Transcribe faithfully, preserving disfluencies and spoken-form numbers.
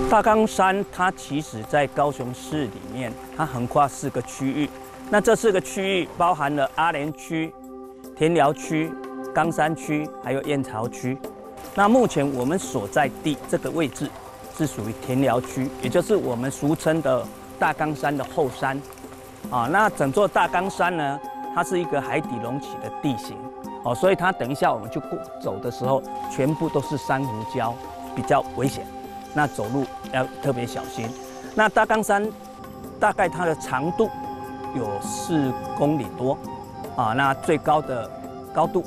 大冈山它其实在高雄市里面，它横跨四个区域。那这四个区域包含了阿莲区、田寮区、冈山区，还有燕巢区。那目前我们所在地这个位置是属于田寮区，也就是我们俗称的大冈山的后山。啊，那整座大冈山呢，它是一个海底隆起的地形。哦，所以它等一下我们去过走的时候，全部都是珊瑚礁，比较危险。那走路要特别小心。那大冈山大概它的长度有四公里多，啊，那最高的高度